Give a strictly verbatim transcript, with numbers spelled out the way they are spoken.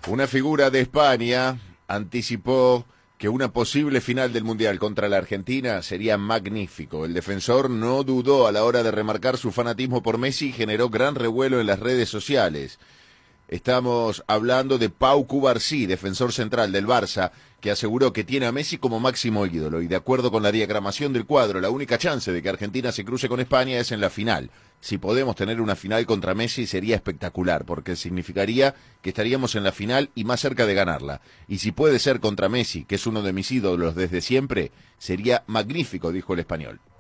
Una figura de España anticipó que una posible final del Mundial contra la Argentina sería magnífico. El defensor no dudó a la hora de remarcar su fanatismo por Messi y generó gran revuelo en las redes sociales. Estamos hablando de Pau Cubarsí, defensor central del Barça, que aseguró que tiene a Messi como máximo ídolo y de acuerdo con la diagramación del cuadro, la única chance de que Argentina se cruce con España es en la final. Si podemos tener una final contra Messi sería espectacular, porque significaría que estaríamos en la final y más cerca de ganarla. Y si puede ser contra Messi, que es uno de mis ídolos desde siempre, sería magnífico, dijo el español.